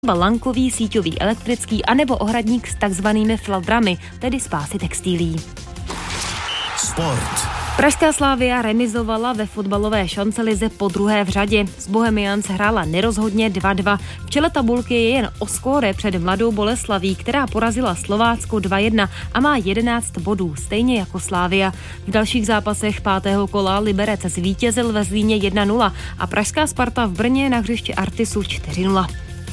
lankový, síťový, elektrický anebo ohradník s takzvanými fladrami, tedy z pásy textilí. Sport. Pražská Slavia remizovala ve fotbalové šancelize po druhé v řadě. S Bohemians hrála nerozhodně 2-2. V čele tabulky je jen o skóre před Mladou Boleslaví, která porazila Slovácko 2-1 a má 11 bodů, stejně jako Slavia. V dalších zápasech 5. kola Liberec zvítězil ve Zlíně 1-0 a pražská Sparta v Brně na hřišti Artisu 4-0.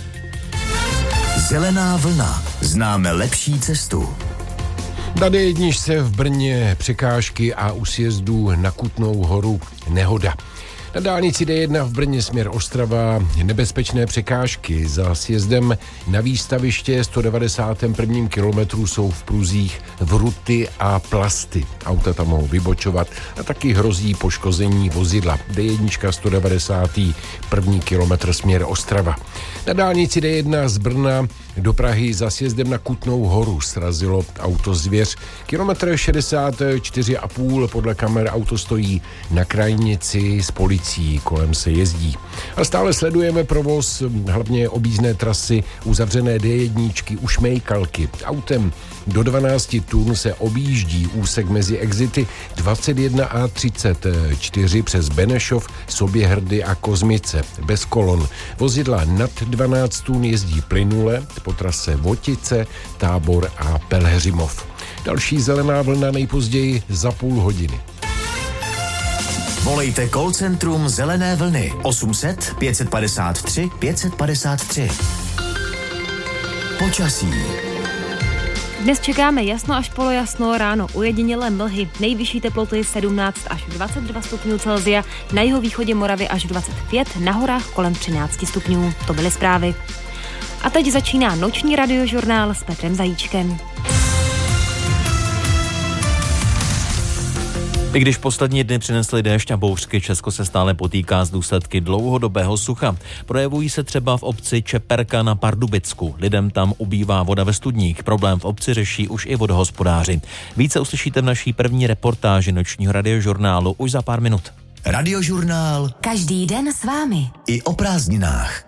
Zelená vlna. Známe lepší cestu. Na D1 v Brně překážky a u sjezdu na Kutnou Horu nehoda. Na dálnici D1 v Brně směr Ostrava nebezpečné překážky. Za sjezdem na výstaviště 191. kilometru jsou v pruzích vruty a plasty. Auta tam mohou vybočovat a taky hrozí poškození vozidla. D1 191. kilometr směr Ostrava. Na dálnici D1 z Brna do Prahy za sjezdem na Kutnou Horu srazilo auto zvěř. Kilometr 64,5 podle kamer auto stojí na krajnici s policií, kolem se jezdí. A stále sledujeme provoz, hlavně objízdné trasy uzavřené D1 u Šmejkalky. Autem do 12 tun se objíždí úsek mezi exity 21 a 34 přes Benešov, Soběhrdy a Kozmice. Bez kolon. Vozidla nad 12 tun jezdí plynule po trase Votice, Tábor a Pelhřimov. Další zelená vlna nejpozději za půl hodiny. Volejte call centrum Zelené vlny 800 553 553. Počasí. Dnes čekáme jasno až polojasno, ráno ujedinělé mlhy, nejvyšší teploty 17 až 22 stupňů Celsia, na jihovýchodě Moravy až 25, na horách kolem 13 stupňů. To byly zprávy. A teď začíná noční radiožurnál s Petrem Zajíčkem. I když poslední dny přinesly déšť a bouřky, Česko se stále potýká s důsledky dlouhodobého sucha. Projevují se třeba v obci Čeperka na Pardubicku. Lidem tam ubývá voda ve studních. Problém v obci řeší už i vodohospodáři. Více uslyšíte v naší první reportáži nočního radiožurnálu už za pár minut. Radiožurnál. Každý den s vámi. I o prázdninách.